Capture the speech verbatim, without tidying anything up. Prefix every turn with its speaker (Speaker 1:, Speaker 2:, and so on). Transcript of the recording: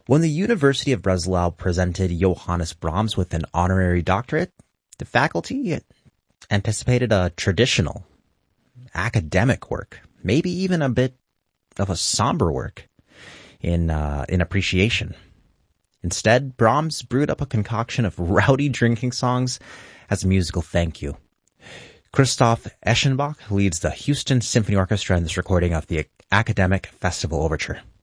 Speaker 1: When the University of Breslau presented Johannes Brahms with an honorary doctorate, the faculty anticipated a traditional, academic work, maybe even a bit of a somber work in uh, in appreciation. Instead, Brahms brewed up a concoction of rowdy drinking songs as a musical thank you. Christoph Eschenbach leads the Houston Symphony Orchestra in this recording of the Academic Festival Overture.